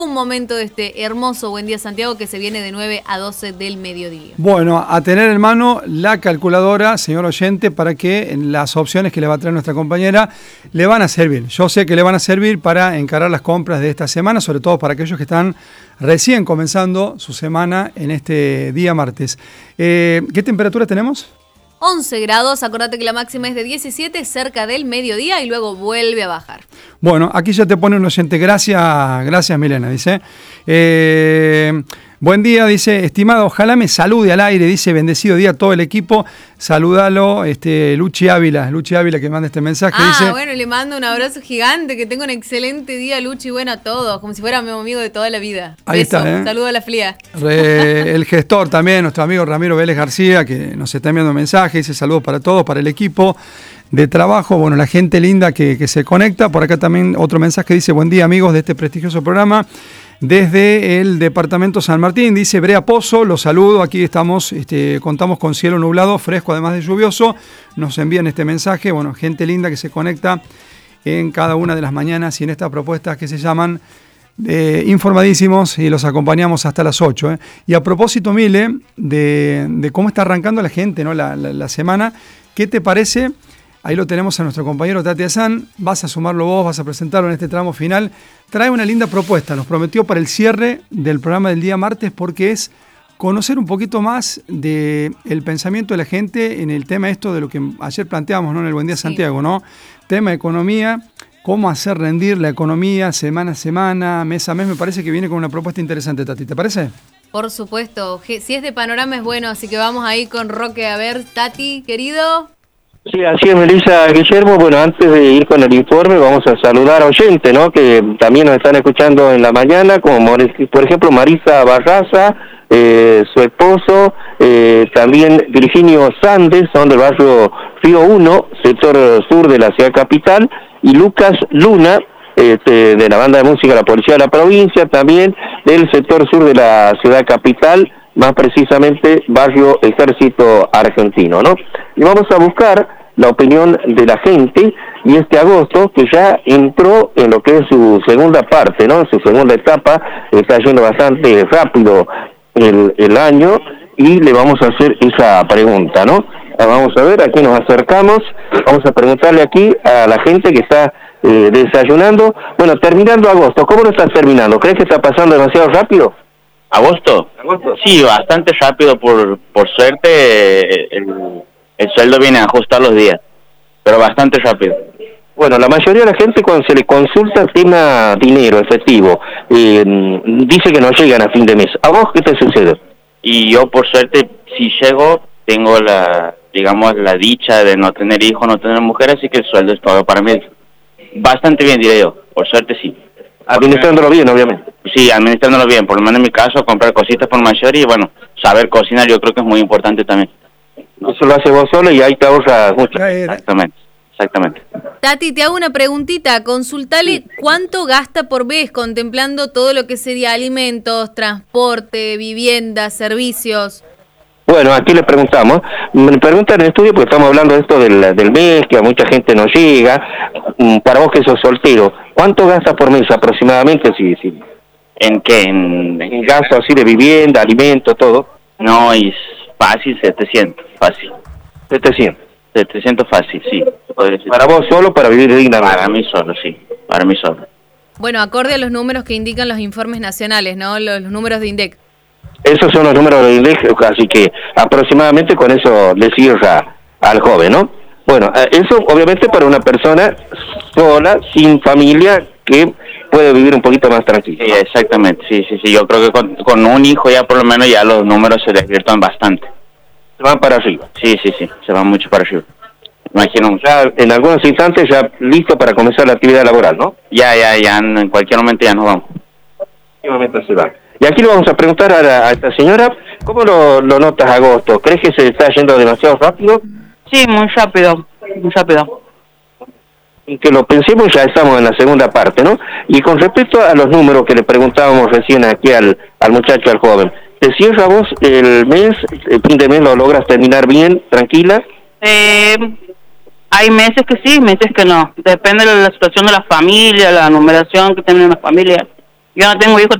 un momento de este hermoso Buen Día Santiago que se viene de 9 a 12 del mediodía. Bueno, a tener en mano la calculadora, señor oyente, para que las opciones que le va a traer nuestra compañera le van a servir. Yo sé que le van a servir para encarar las compras de esta semana, sobre todo para aquellos que están recién comenzando su semana en este día martes. ¿Qué temperatura tenemos? 11 grados, acordate que la máxima es de 17 cerca del mediodía y luego vuelve a bajar. Bueno, aquí ya te pone un oyente, gracias Milena, dice. Buen día, dice, estimado, ojalá me salude al aire, dice, bendecido día a todo el equipo, saludalo, Luchi Ávila que manda este mensaje. Dice, bueno, le mando un abrazo gigante, que tenga un excelente día, Luchi, bueno a todos, como si fuera mi amigo de toda la vida. Ahí Beso, está, saludo a la Flia. El gestor también, nuestro amigo Ramiro Vélez García, que nos está enviando mensajes, dice saludos para todos, para el equipo de trabajo, bueno, la gente linda que se conecta. Por acá también otro mensaje dice, buen día amigos de este prestigioso programa. Desde el departamento San Martín, dice Brea Pozo, los saludo, aquí estamos, contamos con cielo nublado, fresco además de lluvioso, nos envían este mensaje, bueno, gente linda que se conecta en cada una de las mañanas y en estas propuestas que se llaman informadísimos y los acompañamos hasta las 8. Y a propósito, Mile, de cómo está arrancando la gente, ¿no? la semana, ¿qué te parece? Ahí lo tenemos a nuestro compañero Tati Azán, vas a sumarlo vos, vas a presentarlo en este tramo final. Trae una linda propuesta, nos prometió para el cierre del programa del día martes, porque es conocer un poquito más del pensamiento de la gente en el tema esto de lo que ayer planteamos, ¿no? En el Buen Día Santiago, ¿no? Tema economía, cómo hacer rendir la economía semana a semana, mes a mes. Me parece que viene con una propuesta interesante, Tati, ¿te parece? Por supuesto, si es de panorama es bueno, así que vamos ahí con Roque. A ver, Tati, querido. Sí, así es, Melissa, Guillermo. Bueno, antes de ir con el informe, vamos a saludar a oyentes, ¿no? Que también nos están escuchando en la mañana, como por ejemplo Marisa Barraza, su esposo, también Virginio Sandes, son del barrio Río 1, sector sur de la ciudad capital, y Lucas Luna, de la banda de música La Policía de la Provincia, también del sector sur de la ciudad capital, más precisamente barrio Ejército Argentino, ¿no? Y vamos a buscar la opinión de la gente, y este agosto, que ya entró en lo que es su segunda parte, ¿no? Su segunda etapa, está yendo bastante rápido el año, y le vamos a hacer esa pregunta, ¿no? Vamos a ver, aquí nos acercamos, vamos a preguntarle aquí a la gente que está desayunando. Bueno, terminando agosto, ¿cómo lo estás terminando? ¿Crees que está pasando demasiado rápido? ¿Agosto? Sí, bastante rápido, por suerte el sueldo viene a ajustar los días, pero bastante rápido. Bueno, la mayoría de la gente cuando se le consulta el tema dinero, efectivo, dice que no llegan a fin de mes. ¿A vos qué te sucede? Y yo por suerte, si llego, tengo la dicha de no tener hijos, no tener mujer, así que el sueldo es todo para mí. Bastante bien, diré yo, por suerte sí. Administrándolo bien, obviamente. Sí, administrándolo bien, por lo menos en mi caso, comprar cositas por mayor y bueno, saber cocinar yo creo que es muy importante también. Eso lo hace vos solo y ahí te ahorra mucho. Exactamente. Tati, te hago una preguntita, consultale cuánto gasta por mes, contemplando todo lo que sería alimentos, transporte, vivienda, servicios. Bueno, aquí le preguntamos, me preguntan en el estudio porque estamos hablando de esto del mes, que a mucha gente no llega. Para vos que sos soltero, ¿cuánto gastas por mes aproximadamente? Si ¿En qué? En gasto así de vivienda, alimento, todo. No, es fácil, 700, fácil. 700 fácil, sí. ¿Para vos solo, para vivir dignamente? Para mí solo, sí, para mí solo. Bueno, acorde a los números que indican los informes nacionales, ¿no? Los números de INDEC. Esos son los números de INDEC, así que aproximadamente con eso le cierra al joven, ¿no? Bueno, eso obviamente para una persona sola, sin familia, que puede vivir un poquito más tranquilo. Sí, exactamente, sí. Yo creo que con un hijo ya por lo menos ya los números se desvirtúan bastante. Se van para arriba. Sí, se van mucho para arriba. Imagino. Ya en algunos instantes ya listo para comenzar la actividad laboral, ¿no? Ya, en cualquier momento ya nos vamos. En cualquier momento se va. Y aquí le vamos a preguntar a esta señora, ¿cómo lo notas agosto? ¿Crees que se está yendo demasiado rápido? Sí, muy rápido. Y que lo pensemos, ya estamos en la segunda parte, ¿no? Y con respecto a los números que le preguntábamos recién aquí al muchacho, al joven, ¿te cierra vos el mes, el fin de mes lo logras terminar bien, tranquila? Hay meses que sí, meses que no. Depende de la situación de la familia, la numeración que tienen las familias. yo no tengo hijos